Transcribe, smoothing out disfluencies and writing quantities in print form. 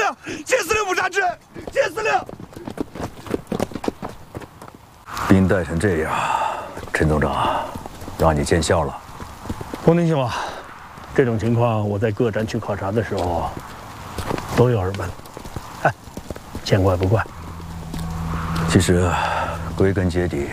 谢司令府查知，谢司令。 兵带成这样，陈总长，让你见笑了。 冯丁兄啊，这种情况我在各站去考察的时候都有耳闻，哎，见怪不怪。 其实，归根结底